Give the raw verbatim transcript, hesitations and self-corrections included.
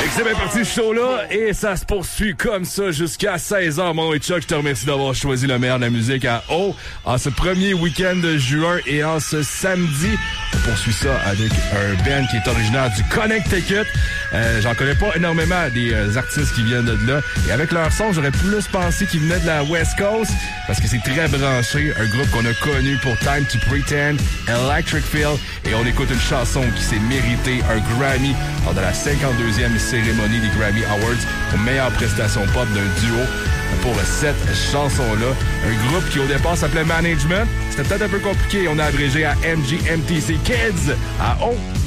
Et c'est bien parti ce show-là, et ça se poursuit comme ça jusqu'à seize heures. Mon nom est Chuck, je te remercie d'avoir choisi le meilleur de la musique à O en ce premier week-end de juin et en ce samedi. On poursuit ça avec un band qui est originaire du Connecticut. Euh, j'en connais pas énormément des euh, artistes qui viennent de là. Et avec leur son, j'aurais plus pensé qu'ils venaient de la West Coast parce que c'est très branché. Un groupe qu'on a connu pour Time to Pretend, Electric Feel. Et on écoute une chanson qui s'est méritée un Grammy lors de la cinquante-deuxième cérémonie des Grammy Awards pour meilleure prestation pop d'un duo. Pour cette chanson-là, un groupe qui au départ s'appelait Management. C'était peut-être un peu compliqué. On a abrégé à M G M T C Kids à O.